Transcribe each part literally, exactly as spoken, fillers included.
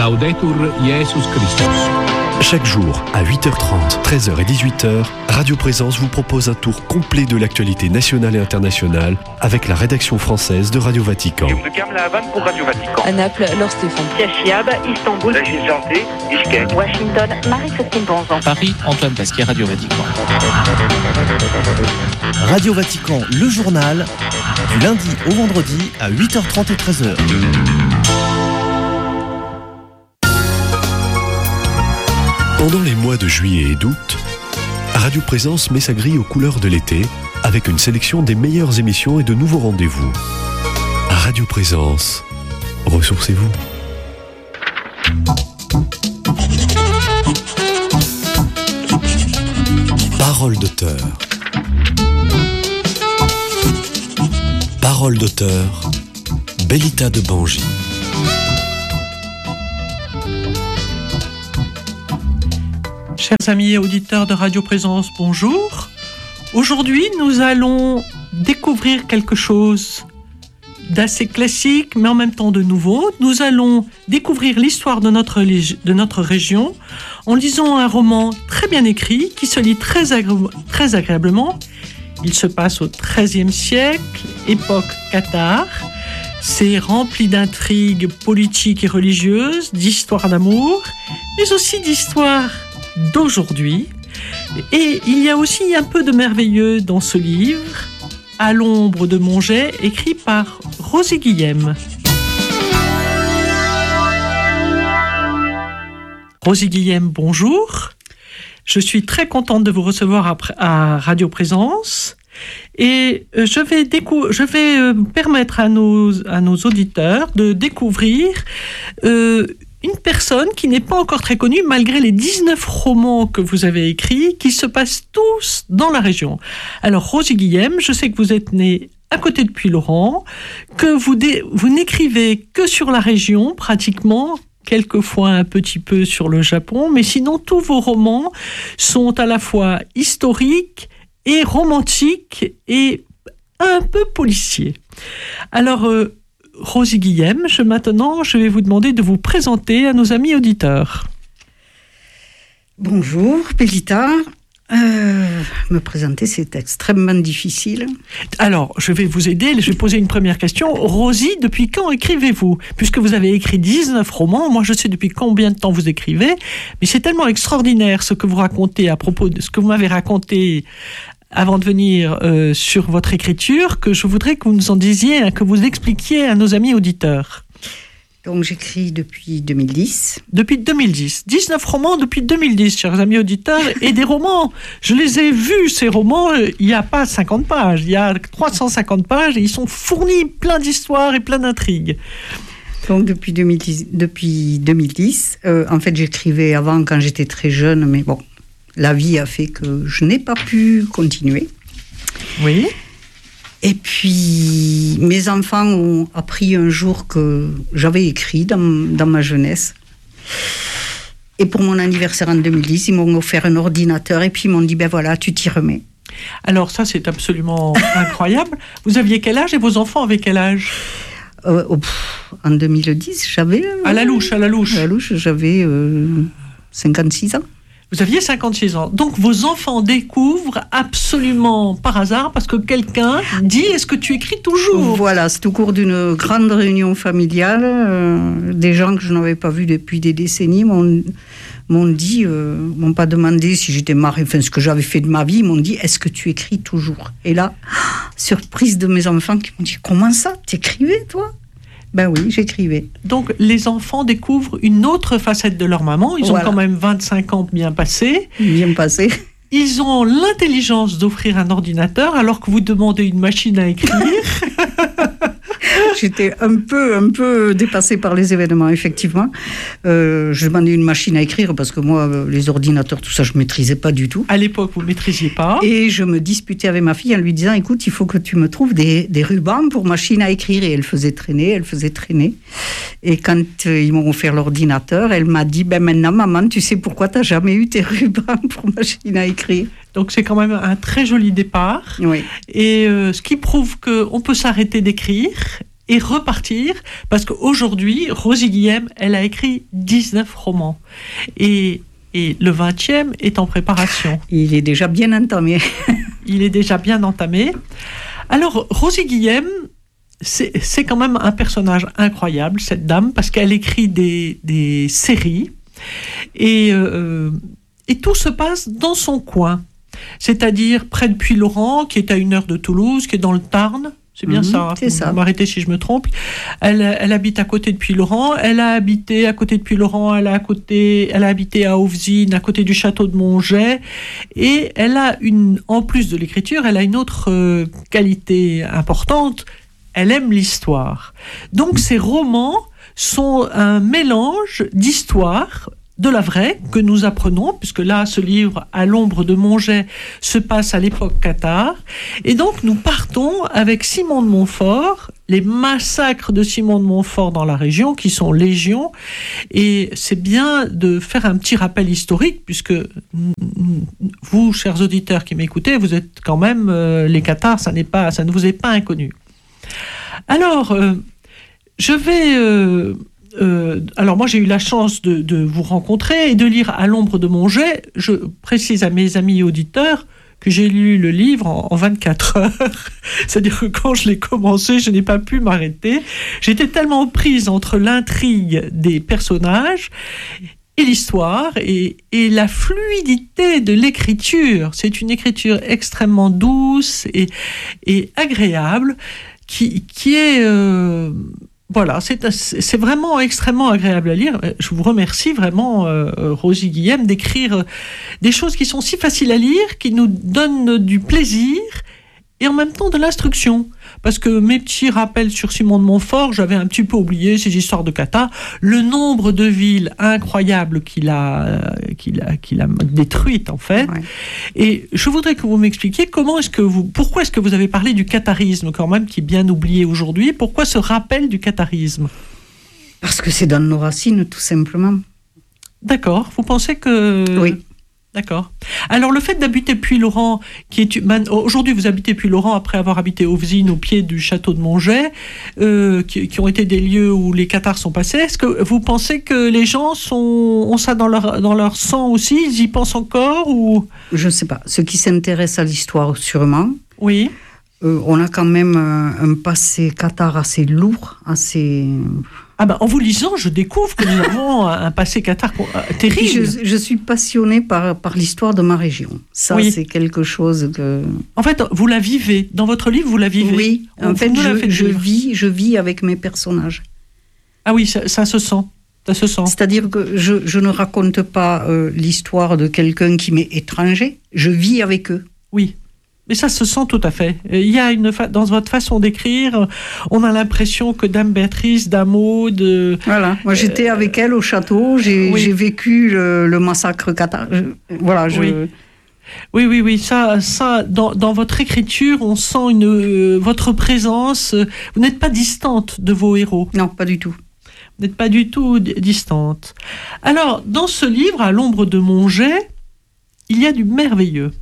Laudetur Jesus Christus. Chaque jour, à huit heures trente, treize heures et dix-huit heures, Radio Présence vous propose un tour complet de l'actualité nationale et internationale avec la rédaction française de Radio Vatican. La Havane pour Radio Vatican. À Naples, Laure Stéphane. Cachiab, Istanbul. La Santé, Bishkek. Washington, Marie-Christine Bonzan. Paris, Antoine Pasquier, Radio Vatican. Radio Vatican, le journal, du lundi au vendredi à huit heures trente et treize heures. Pendant les mois de juillet et d'août, Radio Présence met sa grille aux couleurs de l'été avec une sélection des meilleures émissions et de nouveaux rendez-vous. Radio Présence, ressourcez-vous. Parole d'auteur. Parole d'auteur, Bellita de Bangi. Chers amis et auditeurs de Radio Présence, bonjour. Aujourd'hui, nous allons découvrir quelque chose d'assez classique, mais en même temps de nouveau. Nous allons découvrir l'histoire de notre, de notre région en lisant un roman très bien écrit, qui se lit très, agré- très agréablement. Il se passe au treizième siècle, époque cathare. C'est rempli d'intrigues politiques et religieuses, d'histoires d'amour, mais aussi d'histoires d'aujourd'hui. Et il y a aussi un peu de merveilleux dans ce livre, À l'ombre de mon jet, écrit par Rosie Guillem. Rosie Guillem, bonjour. Je suis très contente de vous recevoir à Radio Présence. Et je vais, décou- je vais permettre à nos, à nos auditeurs de découvrir euh, une personne qui n'est pas encore très connue, malgré les dix-neuf romans que vous avez écrits, qui se passent tous dans la région. Alors, Rosie Guillem, je sais que vous êtes née à côté de Puylaurens, que vous, dé- vous n'écrivez que sur la région, pratiquement, quelquefois un petit peu sur le Japon, mais sinon, tous vos romans sont à la fois historiques et romantiques et un peu policiers. Alors, euh, Rosie Guillem, je, maintenant, je vais vous demander de vous présenter à nos amis auditeurs. Bonjour, Bellita. Euh, me présenter, c'est extrêmement difficile. Alors, je vais vous aider. Je vais poser une première question. Rosie, depuis quand écrivez-vous ? Puisque vous avez écrit dix-neuf romans, moi je sais depuis combien de temps vous écrivez, mais c'est tellement extraordinaire ce que vous racontez à propos de ce que vous m'avez raconté avant de venir euh, sur votre écriture, que je voudrais que vous nous en disiez, hein, que vous expliquiez à nos amis auditeurs. Donc j'écris depuis deux mille dix. Depuis deux mille dix. dix-neuf romans depuis deux mille dix, chers amis auditeurs, et des romans. Je les ai vus, ces romans, il n'y a pas cinquante pages, il y a trois cent cinquante pages, et ils sont fournis plein d'histoires et plein d'intrigues. Donc depuis deux mille dix, depuis deux mille dix euh, en fait j'écrivais avant quand j'étais très jeune, mais bon, la vie a fait que je n'ai pas pu continuer. Oui. Et puis, mes enfants ont appris un jour que j'avais écrit dans, dans ma jeunesse. Et pour mon anniversaire en deux mille dix, ils m'ont offert un ordinateur et puis ils m'ont dit, ben voilà, tu t'y remets. Alors ça, c'est absolument incroyable. Vous aviez quel âge et vos enfants avaient quel âge ? euh, oh, pff, En deux mille dix, j'avais... Euh, à la louche, à la louche. À la louche, j'avais euh, cinquante-six ans. Vous aviez cinquante-six ans. Donc, vos enfants découvrent absolument par hasard parce que quelqu'un dit « Est-ce que tu écris toujours ?» Voilà, c'est au cours d'une grande réunion familiale. Euh, des gens que je n'avais pas vus depuis des décennies m'ont, m'ont dit, euh, m'ont pas demandé si j'étais mariée, enfin ce que j'avais fait de ma vie, ils m'ont dit « Est-ce que tu écris toujours ?» Et là, surprise de mes enfants qui m'ont dit « Comment ça, t'écrivais toi ?» Ben oui, j'écrivais. Donc, les enfants découvrent une autre facette de leur maman. Ils voilà. ont quand même vingt-cinq ans bien passés. Bien passés. Ils ont l'intelligence d'offrir un ordinateur alors que vous demandez une machine à écrire. J'étais un peu, un peu dépassée par les événements, effectivement. Euh, je demandais une machine à écrire parce que moi, les ordinateurs, tout ça, je ne maîtrisais pas du tout. À l'époque, vous ne maîtrisiez pas. Et je me disputais avec ma fille en lui disant, écoute, il faut que tu me trouves des, des rubans pour machine à écrire. Et elle faisait traîner, elle faisait traîner. Et quand euh, ils m'ont offert l'ordinateur, elle m'a dit, ben maintenant, maman, tu sais pourquoi tu n'as jamais eu tes rubans pour machine à écrire. Donc c'est quand même un très joli départ. Oui. Et euh, ce qui prouve qu'on peut s'arrêter d'écrire et repartir, parce qu'aujourd'hui, Rosie Guillem, elle a écrit dix-neuf romans. Et, et le vingtième est en préparation. Il est déjà bien entamé. Il est déjà bien entamé. Alors, Rosie Guillem, c'est, c'est quand même un personnage incroyable, cette dame, parce qu'elle écrit des, des séries, et, euh, et tout se passe dans son coin. C'est-à-dire près de Puylaurens, qui est à une heure de Toulouse, qui est dans le Tarn. C'est bien mmh, ça, hein, c'est ça. Vous m'arrêtez si je me trompe. Elle, elle habite à côté de Puylaurens. Elle a habité à côté de Puylaurens. Elle a, à côté, elle a habité à Auvzine, à côté du château de Montget. Et elle a une, en plus de l'écriture, elle a une autre euh, qualité importante. Elle aime l'histoire. Donc ces romans sont un mélange d'histoire, de la vraie, que nous apprenons, puisque là, ce livre, À l'ombre de Montget, se passe à l'époque cathare. Et donc, nous partons avec Simon de Montfort, les massacres de Simon de Montfort dans la région, qui sont légion. Et c'est bien de faire un petit rappel historique, puisque vous, chers auditeurs qui m'écoutez, vous êtes quand même, euh, les cathares, ça n'est pas, ça ne vous est pas inconnu. Alors, euh, je vais... Euh, Euh, alors moi j'ai eu la chance de, de vous rencontrer et de lire À l'ombre de Montget. Je précise à mes amis auditeurs que j'ai lu le livre en, en vingt-quatre heures. C'est-à-dire que quand je l'ai commencé, je n'ai pas pu m'arrêter. J'étais tellement prise entre l'intrigue des personnages et l'histoire et, et la fluidité de l'écriture. C'est une écriture extrêmement douce et, et agréable qui, qui est... Euh, Voilà, c'est, c'est vraiment extrêmement agréable à lire. Je vous remercie vraiment, euh, Rosie Guillem, d'écrire des choses qui sont si faciles à lire, qui nous donnent du plaisir et en même temps de l'instruction. Parce que mes petits rappels sur Simon de Montfort, j'avais un petit peu oublié ces histoires de Cata, le nombre de villes incroyables qu'il a, qu'il a, qu'il a détruites en fait. Ouais. Et je voudrais que vous m'expliquiez comment est-ce que vous, pourquoi est-ce que vous avez parlé du catharisme quand même, qui est bien oublié aujourd'hui. Pourquoi ce rappel du catharisme ? Parce que c'est dans nos racines, tout simplement. D'accord. Vous pensez que... Oui. D'accord. Alors, le fait d'habiter Puylaurens, qui est ben, aujourd'hui vous habitez Puylaurens après avoir habité Auvzine au pied du château de Montget, euh, qui, qui ont été des lieux où les cathares sont passés. Est-ce que vous pensez que les gens sont, ont ça dans leur, dans leur sang aussi ? Ils y pensent encore ou... Je ne sais pas. Ceux qui s'intéressent à l'histoire, sûrement. Oui. Euh, on a quand même un, un passé cathare assez lourd, assez... Ah ben, en vous lisant, je découvre que nous avons un passé cathare terrible. Je, je suis passionnée par, par l'histoire de ma région. Ça, oui. C'est quelque chose que... En fait, vous la vivez. Dans votre livre, vous la vivez. Oui, en On, fait, je, je, vis, je vis avec mes personnages. Ah oui, ça, ça se sent. Ça se sent. C'est-à-dire que je, je ne raconte pas euh, l'histoire de quelqu'un qui m'est étranger. Je vis avec eux. Oui. Mais ça se sent tout à fait. Il y a une fa- dans votre façon d'écrire, on a l'impression que Dame Béatrice, Dame Aude... Voilà, moi j'étais euh, avec elle au château, j'ai, oui. j'ai vécu le, le massacre cathare. Voilà, je... Oui. Oui, oui, oui, ça, ça dans, dans votre écriture, on sent une, euh, votre présence. Vous n'êtes pas distante de vos héros. Non, pas du tout. Vous n'êtes pas du tout d- distante. Alors, dans ce livre, À l'ombre de Montget, il y a du merveilleux.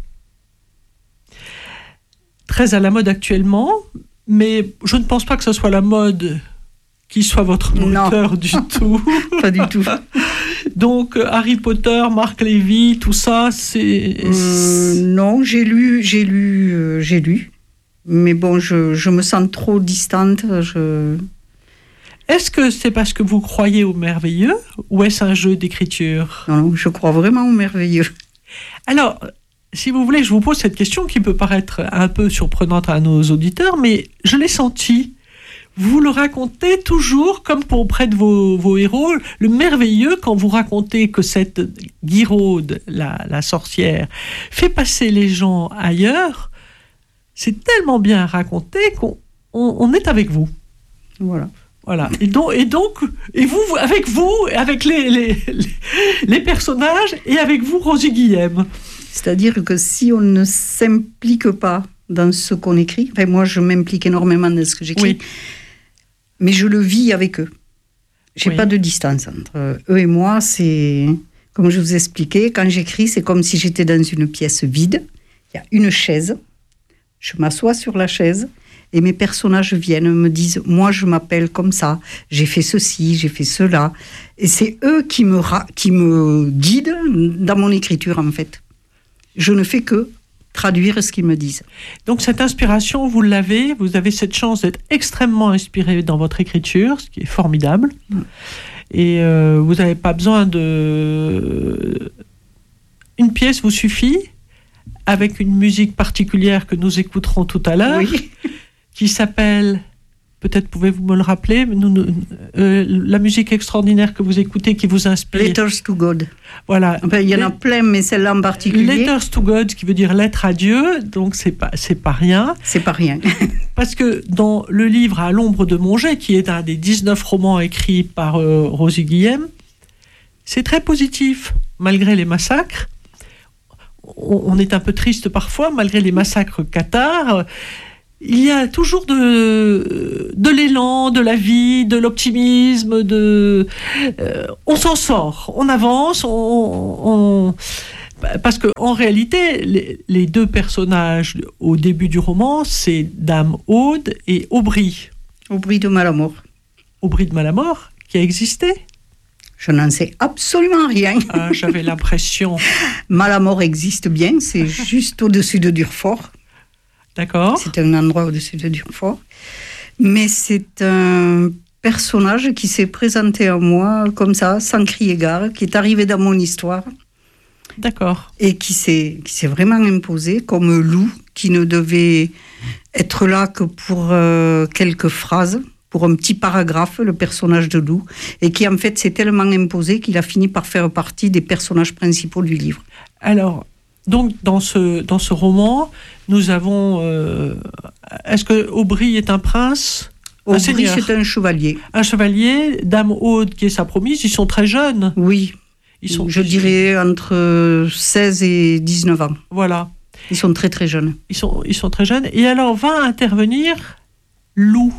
Très à la mode actuellement, mais je ne pense pas que ce soit la mode qui soit votre moteur du tout. Pas du tout. Donc, Harry Potter, Marc Lévy, tout ça, c'est... Euh, non, j'ai lu, j'ai lu, euh, j'ai lu. Mais bon, je, je me sens trop distante. Je... Est-ce que c'est parce que vous croyez au merveilleux ou est-ce un jeu d'écriture ? Non, non, je crois vraiment au merveilleux. Alors... Si vous voulez, je vous pose cette question qui peut paraître un peu surprenante à nos auditeurs, mais je l'ai senti. Vous le racontez toujours comme pour auprès de vos, vos héros. Le merveilleux, quand vous racontez que cette Guiraude, la, la sorcière, fait passer les gens ailleurs, c'est tellement bien raconté qu'on on, on est avec vous. Voilà. Voilà. Et donc, et donc, et vous, avec vous, avec les, les, les, les personnages, et avec vous, Rosie Guillem. C'est-à-dire que si on ne s'implique pas dans ce qu'on écrit, enfin moi je m'implique énormément dans ce que j'écris, oui. Mais je le vis avec eux. J'ai oui. pas de distance entre eux et moi. C'est comme je vous expliquais, quand j'écris, c'est comme si j'étais dans une pièce vide. Il y a une chaise. Je m'assois sur la chaise et mes personnages viennent, me disent, moi je m'appelle comme ça, j'ai fait ceci, j'ai fait cela. Et c'est eux qui me, ra- qui me guident dans mon écriture, en fait. Je ne fais que traduire ce qu'ils me disent. Donc cette inspiration, vous l'avez, vous avez cette chance d'être extrêmement inspiré dans votre écriture, ce qui est formidable. Mm. Et euh, vous n'avez pas besoin de... Une pièce vous suffit, avec une musique particulière que nous écouterons tout à l'heure, oui. qui s'appelle... Peut-être pouvez-vous me le rappeler, nous, nous, euh, la musique extraordinaire que vous écoutez, qui vous inspire. Letters to God. Voilà. Enfin, il y en a plein, mais celle-là en particulier. Letters to God, qui veut dire lettre à Dieu, donc c'est pas, c'est pas rien. C'est pas rien. Parce que dans le livre À l'ombre de mon jet, qui est un des dix-neuf romans écrits par euh, Rosie Guillem, c'est très positif, malgré les massacres. On, on est un peu triste parfois, malgré les massacres cathares. Il y a toujours de, de l'élan, de la vie, de l'optimisme, de, euh, on s'en sort, on avance, on, on, parce qu'en réalité, les, les deux personnages au début du roman, c'est Dame Aude et Aubry. Aubry de Malamort. Aubry de Malamort, qui a existé ? Je n'en sais absolument rien. Ah, j'avais l'impression. Malamort existe bien, c'est juste au-dessus de Durfort. D'accord. C'est un endroit au-dessus de Durfort. Mais c'est un personnage qui s'est présenté à moi comme ça, sans crier gare, qui est arrivé dans mon histoire. D'accord. Et qui s'est, qui s'est vraiment imposé comme loup, qui ne devait être là que pour euh, quelques phrases, pour un petit paragraphe, le personnage de loup, et qui en fait s'est tellement imposé qu'il a fini par faire partie des personnages principaux du livre. Alors... Donc, dans ce, dans ce roman, nous avons... Euh, est-ce que Aubry est un prince ? Un Aubry, seigneur ? c'est un chevalier. Un chevalier, Dame Aude, qui est sa promise, ils sont très jeunes. Oui, ils sont, je dirais entre seize et dix-neuf ans. Voilà. Ils sont très très jeunes. Ils sont, ils sont très jeunes. Et alors, va intervenir Loup.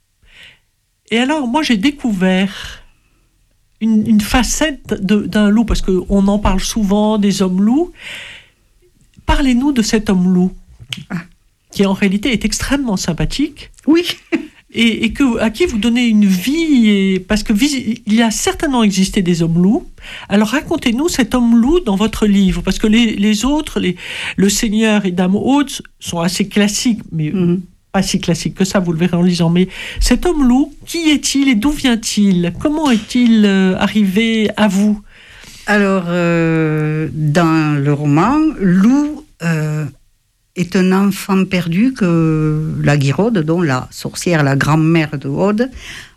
Et alors, moi, j'ai découvert une, une facette de, d'un loup, parce qu'on en parle souvent, des hommes loups. Parlez-nous de cet homme loup, ah. qui en réalité est extrêmement sympathique. Oui. Et, et que, à qui vous donnez une vie, et, parce qu'il y a certainement existé des hommes loups. Alors racontez-nous cet homme loup dans votre livre, parce que les, les autres, les, le Seigneur et Dame Aude, sont assez classiques, mais mm-hmm. pas si classiques que ça, vous le verrez en lisant. Mais cet homme loup, qui est-il et d'où vient-il ? Comment est-il euh, arrivé à vous ? Alors, euh, dans le roman, Loup euh, est un enfant perdu que la Guiraude, dont la sorcière, la grand-mère de Aude,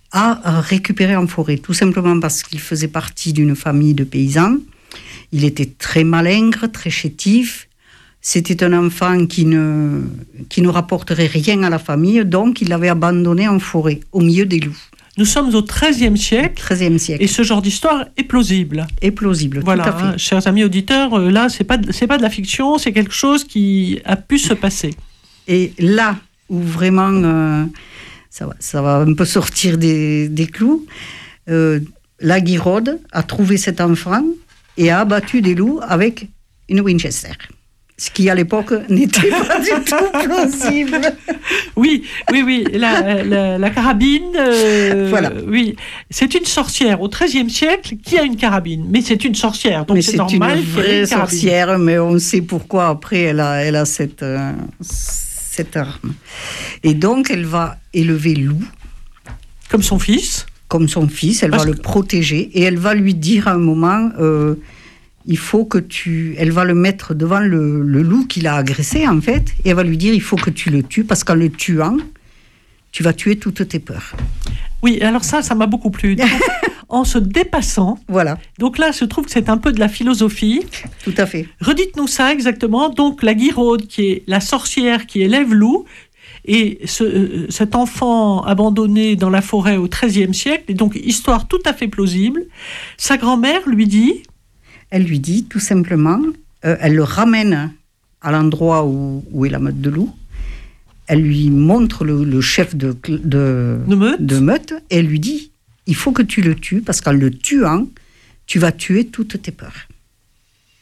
a récupéré en forêt, tout simplement parce qu'il faisait partie d'une famille de paysans. Il était très malingre, très chétif. C'était un enfant qui ne, qui ne rapporterait rien à la famille, donc il l'avait abandonné en forêt, au milieu des loups. Nous sommes au treizième siècle. treizième siècle. Et ce genre d'histoire est plausible. Est plausible, voilà, tout à fait. Hein, chers amis auditeurs, là, c'est pas, c'est pas de la fiction, c'est quelque chose qui a pu se passer. Et là où vraiment, euh, ça, va, ça va un peu sortir des, des clous, euh, la Guiraude a trouvé cet enfant et a abattu des loups avec une Winchester. Ce qui, à l'époque, n'était pas du tout plausible. Oui, oui, oui. La, la, la carabine, euh, voilà. Oui. C'est une sorcière au treizième siècle qui a une carabine. Mais c'est une sorcière, donc mais c'est, c'est normal. C'est une vraie sorcière, mais on sait pourquoi après elle a, elle a cette, euh, cette arme. Et donc, elle va élever Loup. Comme son fils. Comme son fils, elle Parce va que... le protéger et elle va lui dire à un moment... Euh, il faut que tu... Elle va le mettre devant le, le loup qui l'a agressé, en fait, et elle va lui dire, il faut que tu le tues, parce qu'en le tuant, tu vas tuer toutes tes peurs. Oui, alors ça, ça m'a beaucoup plu. Donc, en se dépassant, voilà. Donc là, je trouve que c'est un peu de la philosophie. Tout à fait. Redites-nous ça exactement. Donc, la Guiraude, qui est la sorcière qui élève Loup, et ce, euh, cet enfant abandonné dans la forêt au treizième siècle, et donc histoire tout à fait plausible, sa grand-mère lui dit... Elle lui dit, tout simplement, euh, elle le ramène à l'endroit où, où est la meute de loups. Elle lui montre le, le chef de, de, de, meute. de meute et elle lui dit, il faut que tu le tues parce qu'en le tuant, tu vas tuer toutes tes peurs.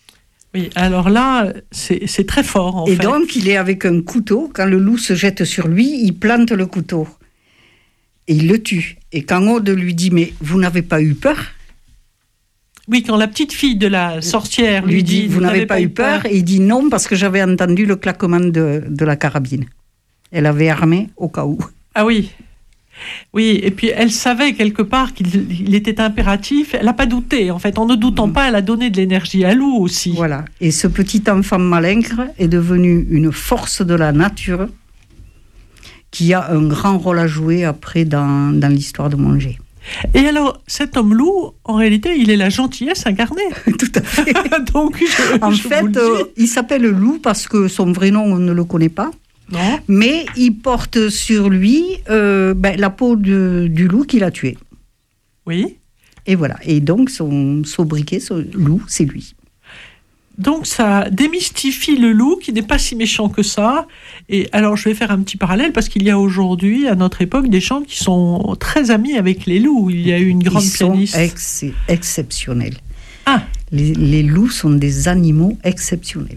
Oui, alors là, c'est, c'est très fort, en Et fait. donc, il est avec un couteau. Quand le loup se jette sur lui, il plante le couteau. Et il le tue. Et quand Aude lui dit « Mais vous n'avez pas eu peur ?» Oui, quand la petite fille de la sorcière lui dit « Vous n'avez pas eu peur ?» Et il dit « Non, parce que j'avais entendu le claquement de, de la carabine. » Elle avait armé au cas où. Ah oui. Oui, et puis elle savait quelque part qu'il il était impératif. Elle n'a pas douté, en fait. En ne doutant mmh. pas, elle a donné de l'énergie à Lou aussi. Voilà. Et ce petit enfant malingre est devenu une force de la nature qui a un grand rôle à jouer après dans, dans l'histoire de Mongé. Et alors, cet homme loup, en réalité, il est la gentillesse incarnée. Tout à fait. Donc, je, en je fait, vous le dis. euh, il s'appelle Loup parce que son vrai nom, on ne le connaît pas. Non. Mais il porte sur lui euh, ben, la peau de, du loup qu'il a tué. Oui. Et voilà. Et donc, son sobriquet, son loup, c'est lui. Donc, ça démystifie le loup, qui n'est pas si méchant que ça. Et alors, je vais faire un petit parallèle, parce qu'il y a aujourd'hui, à notre époque, des gens qui sont très amis avec les loups. Il y a eu une grande Ils pianiste. sont ex- exceptionnels. Ah. Les, les loups sont des animaux exceptionnels.